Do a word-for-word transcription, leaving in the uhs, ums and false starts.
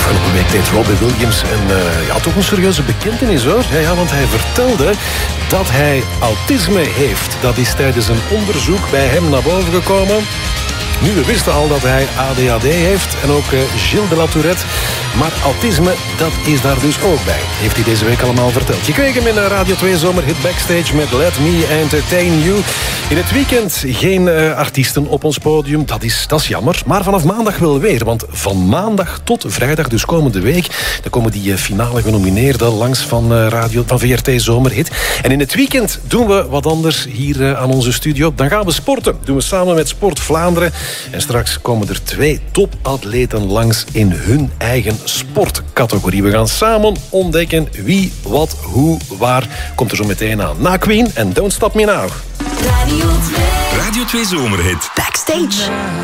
Afgelopen week deed Robbie Williams een, uh, ja, toch een serieuze bekentenis, hoor. Ja, ja, want hij vertelde dat hij autisme heeft. Dat is tijdens een onderzoek bij hem naar boven gekomen. Nu, we wisten al dat hij A D H D heeft en ook uh, Gilles de la Tourette. Maar autisme, dat is daar dus ook bij. Heeft hij deze week allemaal verteld. Je kreeg hem in de Radio twee Zomerhit Backstage met Let Me Entertain You. In het weekend geen uh, artiesten op ons podium. Dat is, dat is jammer. Maar vanaf maandag wel weer. Want van maandag tot vrijdag, dus komende week, dan komen die uh, finale genomineerden langs van, uh, radio, van V R T Zomerhit. En in het weekend doen we wat anders hier uh, aan onze studio. Dan gaan we sporten. Doen we samen met Sport Vlaanderen. En straks komen er twee topatleten langs in hun eigen sportcategorie. We gaan samen ontdekken wie, wat, hoe, waar. Komt er zo meteen aan. Na Queen en Don't Stop Me Now. Radio twee. Radio twee Zomerhit. Backstage.